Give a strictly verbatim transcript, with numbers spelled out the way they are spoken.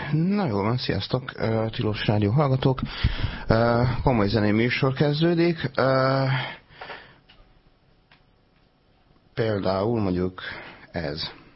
Na jól van, sziasztok, uh, Tilos Rádió hallgatók. Uh, komoly zenei műsor kezdődik. Uh, például mondjuk ez.